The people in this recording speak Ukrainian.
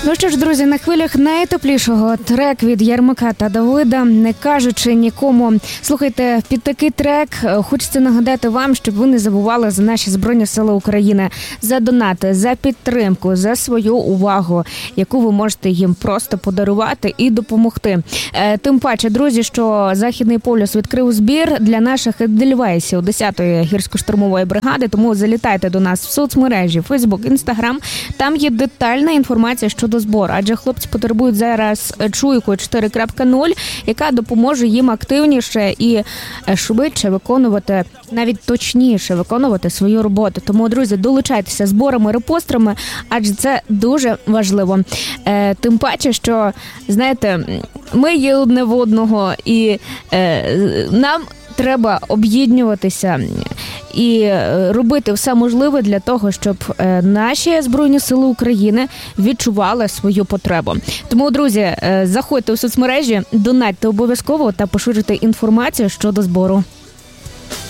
Ну що ж, друзі, на хвилях найтеплішого трек від Єрмака та Давида «Не кажучи нікому». Слухайте, під такий трек хочеться нагадати вам, щоб ви не забували за наші Збройні Сили України, за донати, за підтримку, за свою увагу, яку ви можете їм просто подарувати і допомогти. Тим паче, друзі, що Західний полюс відкрив збір для наших едельвейсів 10-ї гірсько-штурмової бригади, тому залітайте до нас в соцмережі, Фейсбук, Інстаграм. Там є детальна інформація щодо збору, адже хлопці потребують зараз чуйку 4.0, яка допоможе їм активніше і швидше виконувати, навіть точніше виконувати свою роботу. Тому, друзі, долучайтеся зборами, репостами, адже це дуже важливо. Тим паче, що, знаєте, ми є одне в одного, і нам треба об'єднуватися і робити все можливе для того, щоб наші Збройні Сили України відчували свою потребу. Тому, друзі, заходьте у соцмережі, донатьте обов'язково та поширюйте інформацію щодо збору.